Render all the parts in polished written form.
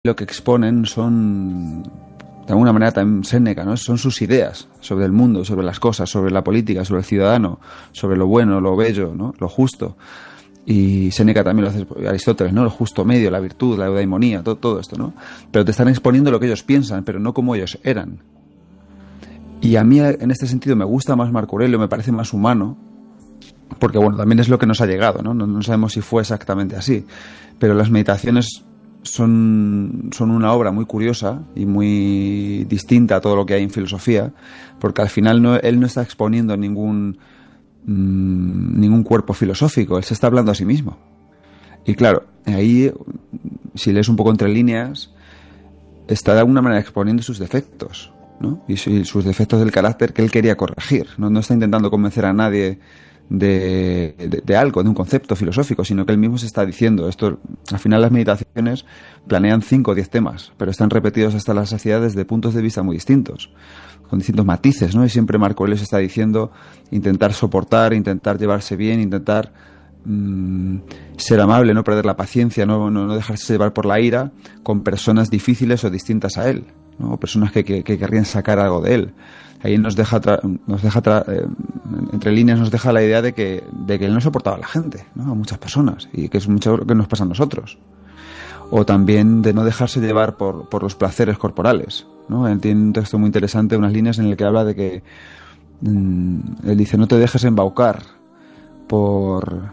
lo que exponen son, de alguna manera, también Séneca, ¿no? Son sus ideas sobre el mundo, sobre las cosas, sobre la política, sobre el ciudadano, sobre lo bueno, lo bello, ¿no? Lo justo. Y Séneca también lo hace, Aristóteles, ¿no? El justo medio, la virtud, la eudaimonía, todo esto, ¿no? Pero te están exponiendo lo que ellos piensan, pero no como ellos eran. Y a mí, en este sentido, me gusta más Marco Aurelio, me parece más humano, porque, bueno, también es lo que nos ha llegado, ¿no? No sabemos si fue exactamente así, pero las meditaciones son una obra muy curiosa y muy distinta a todo lo que hay en filosofía, porque al final él no está exponiendo ningún cuerpo filosófico, él se está hablando a sí mismo. Y claro, ahí, si lees un poco entre líneas, está de alguna manera exponiendo sus defectos, ¿no? Y sus defectos del carácter que él quería corregir. No está intentando convencer a nadie de algo, de un concepto filosófico, sino que él mismo se está diciendo esto. Al final las meditaciones planean 5 o 10 temas, pero están repetidos hasta la saciedad desde puntos de vista muy distintos, con distintos matices, ¿no? Y siempre Marco Aurelio se está diciendo intentar soportar, intentar llevarse bien, intentar ser amable, no perder la paciencia, no dejarse llevar por la ira con personas difíciles o distintas a él, ¿no? O personas que querrían sacar algo de él. Ahí entre líneas nos deja la idea de que él no soportaba a la gente, ¿no? A muchas personas, y que es mucho lo que nos pasa a nosotros. O también de no dejarse llevar por los placeres corporales, ¿no? Él tiene un texto muy interesante, unas líneas en el que habla de que él dice: no te dejes embaucar por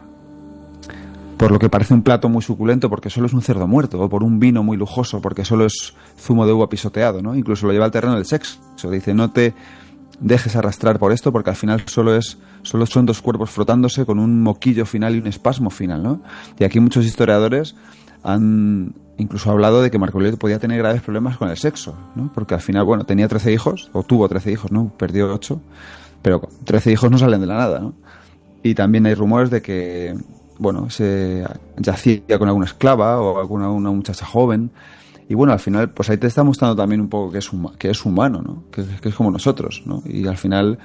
lo que parece un plato muy suculento porque solo es un cerdo muerto, o por un vino muy lujoso porque solo es zumo de uva pisoteado, ¿no? Incluso lo lleva al terreno del sexo. Dice: no te dejes arrastrar por esto porque al final solo son 2 cuerpos frotándose con un moquillo final y un espasmo final, ¿no? Y aquí muchos historiadores han incluso hablado de que Marco Aurelio podía tener graves problemas con el sexo, ¿no? Porque al final, bueno, tenía 13 hijos, o tuvo 13 hijos, ¿no? Perdió 8, pero 13 hijos no salen de la nada, ¿no? Y también hay rumores de que, bueno, se yacía con alguna esclava o una muchacha joven. Y bueno, al final, pues ahí te está mostrando también un poco que es humano, ¿no? Que es como nosotros, ¿no? Y al final,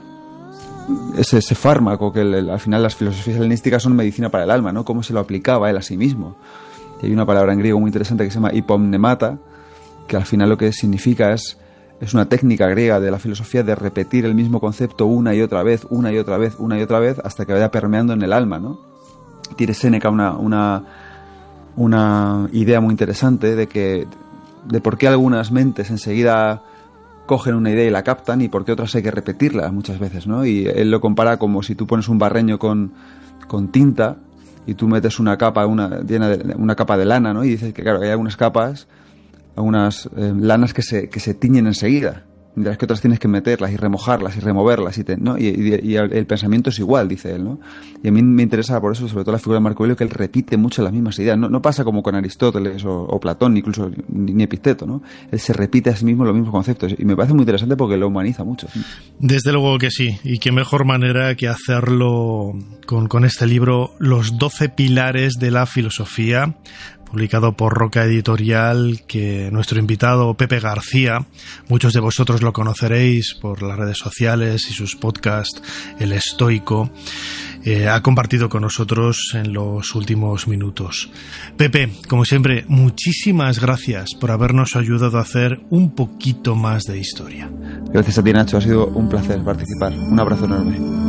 ese fármaco que al final las filosofías helenísticas son medicina para el alma, ¿no? Cómo se lo aplicaba él a sí mismo. Y hay una palabra en griego muy interesante que se llama hipomnemata, que al final lo que significa es una técnica griega de la filosofía de repetir el mismo concepto una y otra vez, hasta que vaya permeando en el alma, ¿no? Tiene Séneca una idea muy interesante de por qué algunas mentes enseguida cogen una idea y la captan y por qué otras hay que repetirla muchas veces, ¿no? Y él lo compara como si tú pones un barreño con tinta y tú metes una capa de lana, ¿no? Y dices que, claro, hay algunas capas, algunas lanas que se tiñen enseguida, mientras que otras tienes que meterlas y remojarlas y removerlas, ¿no? Y el pensamiento es igual, dice él, ¿no? Y a mí me interesa por eso, sobre todo la figura de Marco Aurelio, que él repite mucho las mismas ideas. No pasa como con Aristóteles o Platón, incluso ni Epicteto, ¿no? Él se repite a sí mismo los mismos conceptos y me parece muy interesante porque lo humaniza mucho. Desde luego que sí, y qué mejor manera que hacerlo con este libro, Los 12 pilares de la filosofía, publicado por Roca Editorial, que nuestro invitado Pepe García, muchos de vosotros lo conoceréis por las redes sociales y sus podcasts, El Estoico, ha compartido con nosotros en los últimos minutos. Pepe, como siempre, muchísimas gracias por habernos ayudado a hacer un poquito más de historia. Gracias a ti, Nacho, ha sido un placer participar. Un abrazo enorme.